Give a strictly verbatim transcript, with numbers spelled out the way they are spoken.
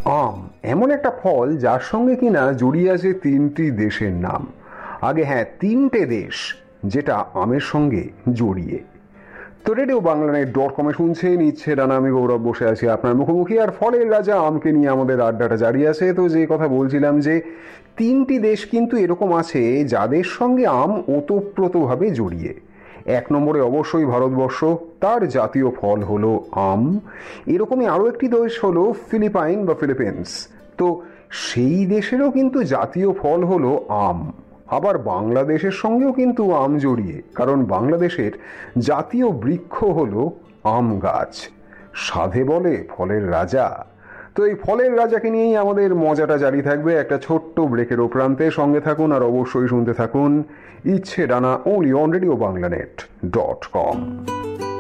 আম এমন একটা ফল যার সঙ্গে কিনা জড়িয়ে আছে তিনটি দেশের নাম। আগে হ্যাঁ, তিনটে দেশ যেটা আমের সঙ্গে জড়িয়ে। তো রেডিও বাংলানেট ডট কমে শুনছেন ইচ্ছে ডানা, আমি গৌরব বসে আছি আপনার মুখোমুখি, আর ফলের রাজা আমকে নিয়ে আমাদের আড্ডাটা জারি আছে। তো যে কথা বলছিলাম যে তিনটি দেশ কিন্তু এরকম আছে যাদের সঙ্গে আম ওতপ্রোতভাবে জড়িয়ে। এক নম্বরে অবশ্যই ভারতবর্ষ, তার জাতীয় ফল হলো আম। এরকমই আরও একটি দেশ হলো ফিলিপাইন বা ফিলিপিন্স। তো সেই দেশেরও কিন্তু জাতীয় ফল হলো আম। আবার বাংলাদেশের সঙ্গেও কিন্তু আম জড়িয়ে, কারণ বাংলাদেশের জাতীয় বৃক্ষ হলো আম গাছ। সাধে বলে ফলের রাজা। তো এই ফলের রাজাকে নিয়েই আমাদের মজাটা জারি থাকবে একটা ছোট্ট ব্রেকের প্রান্তে। সঙ্গে থাকুন আর অবশ্যই শুনতে থাকুন ইচ্ছে ডানা, only on radio বাংলানেট dot com.